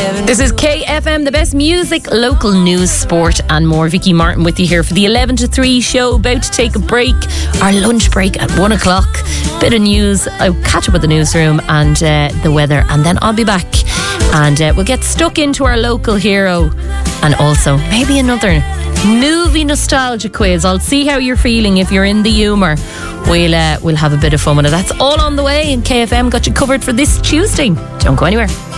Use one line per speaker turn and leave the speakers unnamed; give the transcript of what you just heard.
This is KFM, the best music, local news, sport and more. Vicky Martin with you here for the 11 to 3 show. About to take a break, our lunch break at 1 o'clock. Bit of news, I'll catch up with the newsroom and the weather, and then I'll be back and we'll get stuck into our local hero and also maybe another movie nostalgia quiz. I'll see how you're feeling. If you're in the humour, we'll have a bit of fun with it. That's all on the way, and KFM got you covered for this Tuesday. Don't go anywhere.